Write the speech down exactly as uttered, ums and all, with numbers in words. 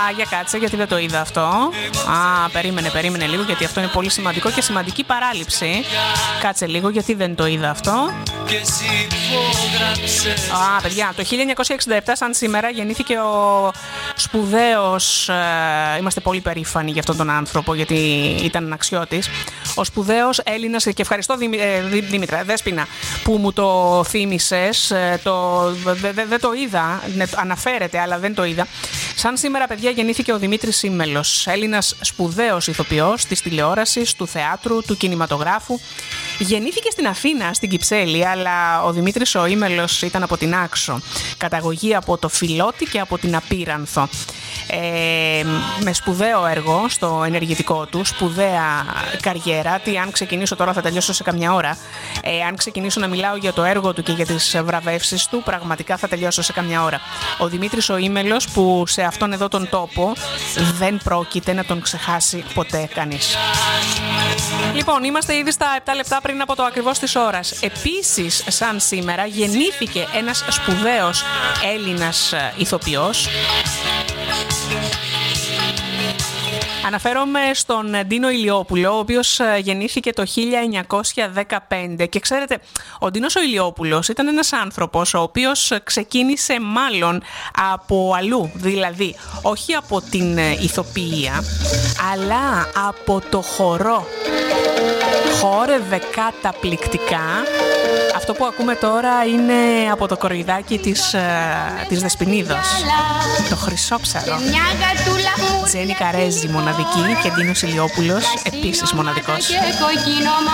για κάτσε, γιατί δεν το είδα αυτό. Α, περίμενε, περίμενε λίγο, γιατί αυτό είναι πολύ σημαντικό και σημαντική παράληψη. Κάτσε λίγο, γιατί δεν το είδα αυτό. Α, παιδιά, το χίλια εννιακόσια εξήντα επτά, σαν σήμερα, γεννήθηκε ο σπουδαίος, ε, είμαστε πολύ περήφανοι για αυτόν τον άνθρωπο, γιατί ήταν αξιώτης, ο σπουδαίος Έλληνας, και ευχαριστώ Δημη, ε, Δήμητρα, Δέσποινα, που μου το θύμισες, ε, το, δεν δε, δε το είδα, ναι, αναφέρεται, αλλά δεν το είδα. Σαν σήμερα, παιδιά, γεννήθηκε ο Δημήτρης Ήμμελος, Έλληνας σπουδαίος ηθοποιός της τηλεόρασης, του θεάτρου, του κινηματογράφου. Γεννήθηκε στην Αθήνα, στην Κυψέλη, αλλά ο Δημήτρης ο Ήμμελος ήταν από την Άξο. Καταγωγή από το Φιλότη και από την Απίρανθο. Ε, με σπουδαίο έργο στο ενεργητικό του, σπουδαία καριέρα. Τι, αν ξεκινήσω τώρα θα τελειώσω σε καμιά ώρα. Ε, αν ξεκινήσω να μιλάω για το έργο του και για τις βραβεύσεις του, πραγματικά θα τελειώσω σε καμιά ώρα. Ο Δημήτρης ο Ήμμελος, που σε αυτόν εδώ τον τόπο δεν πρόκειται να τον ξεχάσει ποτέ κανείς. Λοιπόν, είμαστε ήδη στα επτά λεπτά πριν από το ακριβώς της ώρας. Επίσης, σαν σήμερα, γεννήθηκε ένας σπουδαίος Έλληνας ηθοποιός. Αναφέρομαι στον Ντίνο Ηλιόπουλο, ο οποίος γεννήθηκε το χίλια εννιακόσια δεκαπέντε. Και ξέρετε, ο Ντίνος ο Ηλιόπουλος ήταν ένας άνθρωπος ο οποίος ξεκίνησε μάλλον από αλλού. Δηλαδή, όχι από την ηθοποιία, αλλά από το χορό. Χόρευε καταπληκτικά. Αυτό που ακούμε τώρα είναι από το κοροϊδάκι της, της Δεσποινίδος. Το Χρυσόψαρο. Τζένι Καρέζη μοναδική και Ντίνος Ηλιόπουλος επίσης μοναδικός.